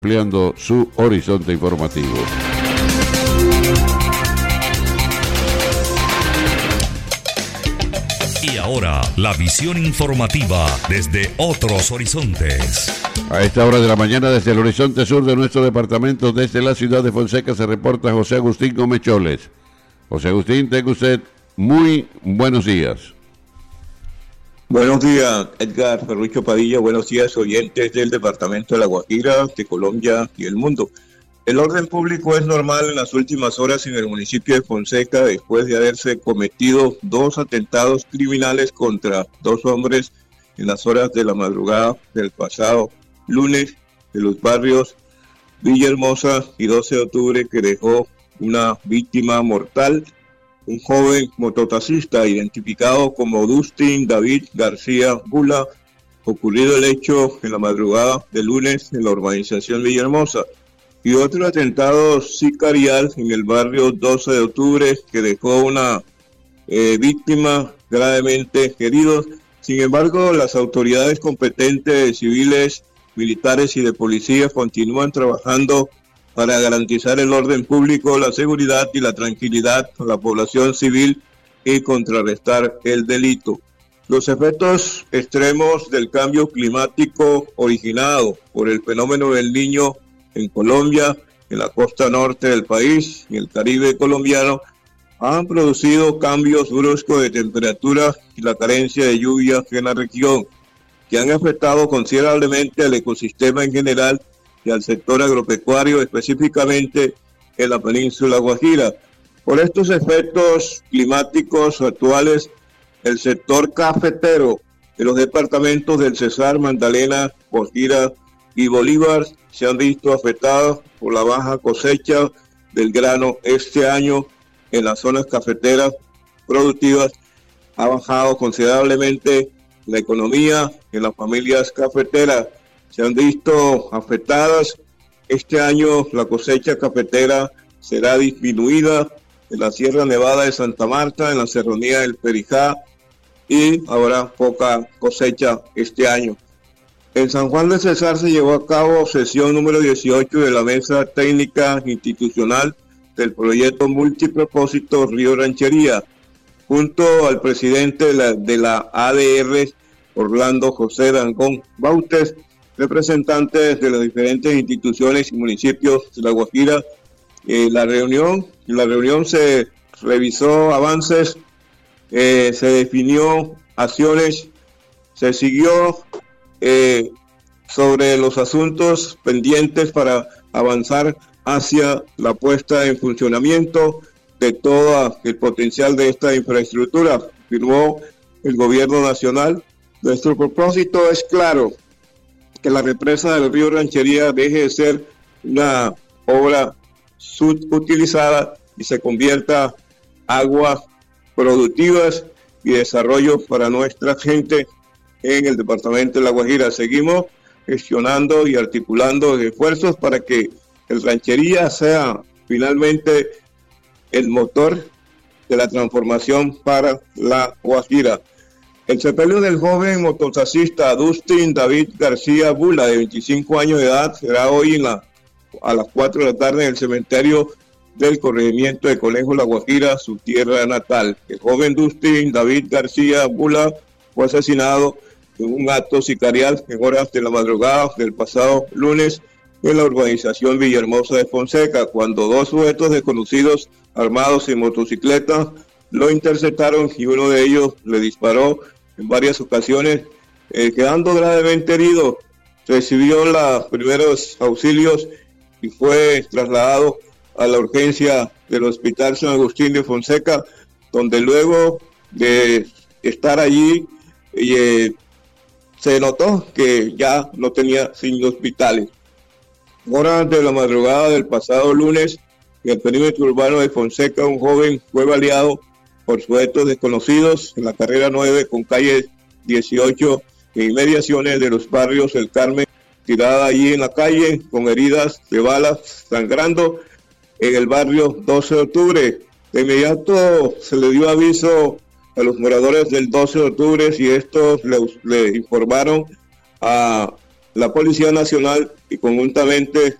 ampliando su horizonte informativo. Y ahora, la visión informativa desde otros horizontes. A esta hora de la mañana, desde el horizonte sur de nuestro departamento, desde la ciudad de Fonseca, se reporta José Agustín Gómez Choles. José Agustín, tenga usted muy buenos días. Buenos días, Edgar Ferrucho Padilla. Buenos días, oyentes del departamento de La Guajira, de Colombia y el mundo. El orden público es normal en las últimas horas en el municipio de Fonseca después de haberse cometido 2 atentados criminales contra 2 hombres en las horas de la madrugada del pasado lunes de los barrios Villahermosa y 12 de octubre, que dejó una víctima mortal, un joven mototaxista identificado como Dustin David García Bula, ocurrido el hecho en la madrugada del lunes en la urbanización Villahermosa, y otro atentado sicarial en el barrio 12 de octubre que dejó una víctima gravemente herida. Sin embargo, las autoridades competentes civiles, militares y de policía continúan trabajando para garantizar el orden público, la seguridad y la tranquilidad a la población civil y contrarrestar el delito. Los efectos extremos del cambio climático originado por el fenómeno del Niño en Colombia, en la costa norte del país y el Caribe colombiano, han producido cambios bruscos de temperatura y la carencia de lluvias en la región, que han afectado considerablemente al ecosistema en general y al sector agropecuario, específicamente en la península Guajira. Por estos efectos climáticos actuales, el sector cafetero de los departamentos del Cesar, Magdalena, Guajira y Bolívar se han visto afectados por la baja cosecha del grano este año en las zonas cafeteras productivas. Ha bajado considerablemente la economía en las familias cafeteras. Se han visto afectadas. Este año la cosecha cafetera será disminuida en la Sierra Nevada de Santa Marta, en la Serranía del Perijá, y habrá poca cosecha este año. En San Juan de Cesar se llevó a cabo sesión número 18 de la Mesa Técnica Institucional del proyecto multipropósito Río Ranchería, junto al presidente de la ADR, Orlando José Dangón Bautes, representantes de las diferentes instituciones y municipios de La Guajira. La reunión se revisó avances, se definió acciones, se siguió sobre los asuntos pendientes para avanzar hacia la puesta en funcionamiento de todo el potencial de esta infraestructura. Firmó el gobierno nacional. Nuestro propósito es claro: que la represa del río Ranchería deje de ser una obra subutilizada y se convierta aguas productivas y desarrollo para nuestra gente en el departamento de La Guajira. Seguimos gestionando y articulando esfuerzos para que el Ranchería sea finalmente el motor de la transformación para La Guajira. El sepelio del joven mototaxista Dustin David García Bula, de 25 años de edad, será hoy a las 4 de la tarde en el cementerio del corregimiento de Conejo La Guajira, su tierra natal. El joven Dustin David García Bula fue asesinado en un acto sicarial en horas de la madrugada del pasado lunes en la urbanización Villahermosa de Fonseca, cuando 2 sujetos desconocidos armados en motocicleta lo interceptaron y uno de ellos le disparó en varias ocasiones, quedando gravemente herido. Recibió los primeros auxilios y fue trasladado a la urgencia del Hospital San Agustín de Fonseca, donde luego de estar allí se notó que ya no tenía signos vitales. Horas de la madrugada del pasado lunes, en el perímetro urbano de Fonseca, un joven fue baleado por sujetos desconocidos en la carrera 9 con calle 18 en inmediaciones de los barrios El Carmen, tirada allí en la calle con heridas de balas, sangrando en el barrio 12 de octubre. De inmediato se le dio aviso a los moradores del 12 de octubre y estos le informaron a la Policía Nacional y conjuntamente